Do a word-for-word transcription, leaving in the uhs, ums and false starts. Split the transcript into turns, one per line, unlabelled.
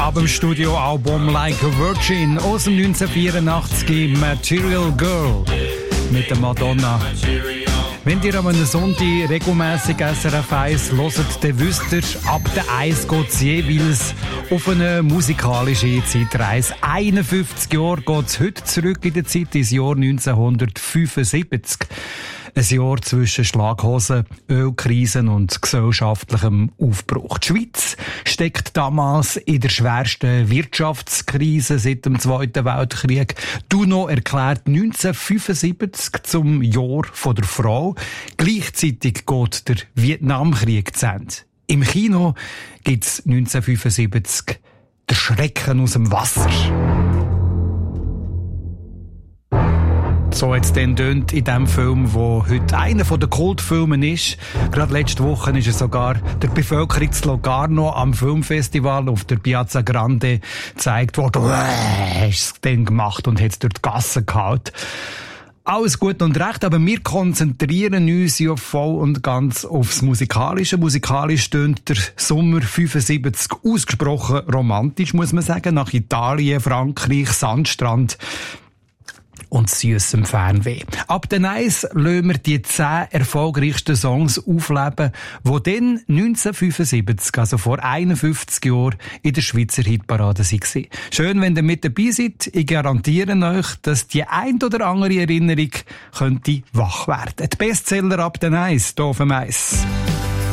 ab dem Studioalbum Like a Virgin aus dem neunzehnhundertvierundachtzig Material Girl mit der Madonna. Wenn ihr am Sonntag regelmässig S R F eins hört, dann wisst ihr, ab der eins geht es jeweils auf eine musikalische Zeitreise. einundfünfzig Jahre geht es heute zurück in der Zeit, ins Jahr neunzehnhundertfünfundsiebzig. Ein Jahr zwischen Schlaghosen, Ölkrisen und gesellschaftlichem Aufbruch. Die Schweiz steckt damals in der schwersten Wirtschaftskrise seit dem Zweiten Weltkrieg. UNO erklärt neunzehnhundertfünfundsiebzig zum Jahr von der Frau. Gleichzeitig geht der Vietnamkrieg zu Ende. Im Kino gibt es neunzehnhundertfünfundsiebzig der Schrecken aus dem Wasser. So hat es dann tönt in dem Film, der heute einer der Kultfilmen ist. Gerade letzte Woche ist er sogar der Bevölkerung zu Locarno am Filmfestival auf der Piazza Grande gezeigt worden. Äh, ist es dann gemacht und hat es durch die Gassen gehauen. Alles gut und recht, aber wir konzentrieren uns ja voll und ganz aufs Musikalische. Musikalisch tönt der Sommer fünfundsiebzig ausgesprochen romantisch, muss man sagen. Nach Italien, Frankreich, Sandstrand und süßem Fernweh. Ab den Eis lassen wir die zehn erfolgreichsten Songs aufleben, die dann neunzehnhundertfünfundsiebzig, also vor einundfünfzig Jahren, in der Schweizer Hitparade waren. Schön, wenn ihr mit dabei seid. Ich garantiere euch, dass die ein oder andere Erinnerung könnte wach werden. Die Bestseller ab den Eis, hier auf dem Eis.